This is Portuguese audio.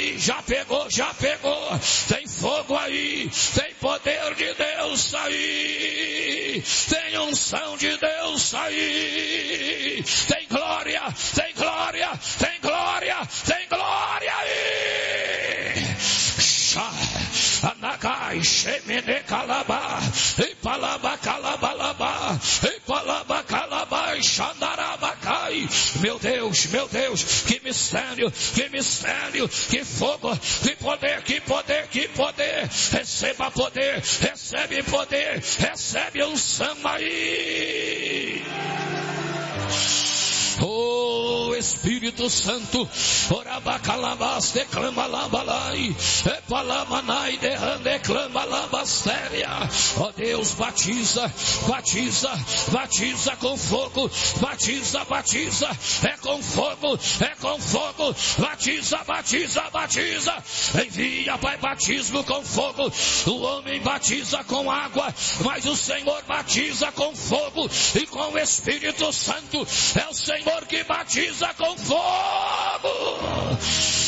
aí, já pegou. Tem fogo aí, tem poder de Deus aí, tem unção de Deus aí, tem glória aí. Anagai, Shemene Calaba, Ipalaba Calabalaba, Ipalaba Calaba, Xandarabacai. Meu Deus, que mistério, que fogo, que poder. Receba poder, recebe poder, recebe unção aí. Oh Espírito Santo, orabacalabas, declama labalai, epalamanai, derrame, declama labastéria. Oh Deus, batiza com fogo, batiza, é com fogo, batiza, envia, Pai, batismo com fogo. O homem batiza com água, mas o Senhor batiza com fogo e com o Espírito Santo. É o Senhor que batiza com fogo.